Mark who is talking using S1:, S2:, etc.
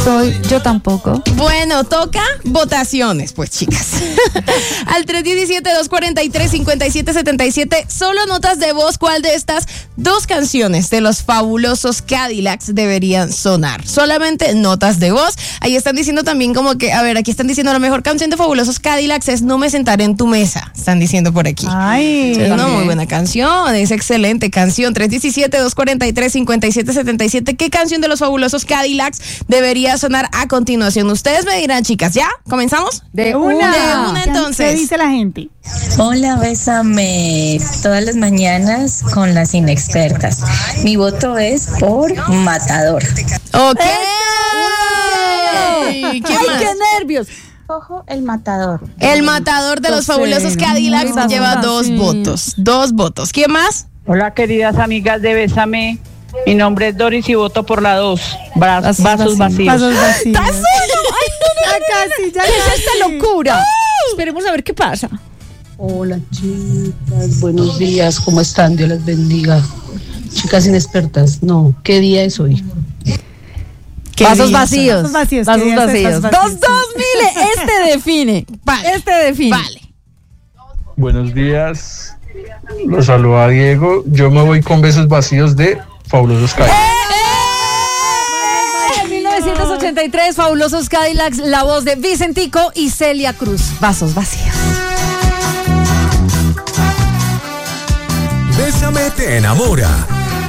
S1: Yo tampoco.
S2: Bueno, toca votaciones, pues, chicas. Al 317-243-5777, solo notas de voz. ¿Cuál de estas dos canciones de los fabulosos Cadillacs deberían sonar? Solamente notas de voz. Ahí están diciendo también como que, a ver, aquí están diciendo la mejor canción de fabulosos Cadillacs es No me sentaré en tu mesa. Están diciendo por aquí.
S1: Ay.
S2: Es una muy buena canción, es excelente canción. 317-243-5777. ¿Qué canción de los fabulosos Cadillacs debería sonar a continuación? Ustedes me dirán, chicas, ¿ya? ¿Comenzamos?
S1: De una.
S2: Entonces.
S1: ¿Qué dice la gente?
S3: Hola, bésame todas las mañanas con las inexpertas. Mi voto es por Matador.
S2: Ok.
S1: ¡Ay,
S2: ¿Quién más?
S1: qué nervios!
S4: Cojo el Matador.
S2: El Matador de los fabulosos Cadillacs
S1: Muy
S2: lleva
S1: fácil.
S2: dos votos. ¿Quién más?
S5: Hola, queridas amigas de Bésame. Mi nombre es Doris y voto por la 2. Vasos vacíos.
S1: Vasos vacíos.
S2: ¿Estás solo? Ay,
S1: Ya casi, ya
S6: ¿Qué es
S1: casi.
S6: esta locura? Esperemos a ver qué pasa.
S7: Hola chicas, buenos días, ¿cómo están? Dios las bendiga. Chicas inexpertas, no, ¿qué día es hoy?
S6: Vasos vacíos.
S1: Vasos vacíos.
S6: Vasos
S1: ¿Qué día es
S6: vacíos.
S1: vasos vacíos?
S6: 2-2, este define.
S2: Vale.
S6: Este define.
S2: Vale.
S8: Buenos días, los saluda Diego. Yo me voy con Besos Vacíos de Fabulosos Cadillacs.
S6: En 1983, fabulosos Cadillacs, la voz de Vicentico y Celia Cruz. Vasos vacíos.
S9: Bésame te enamora.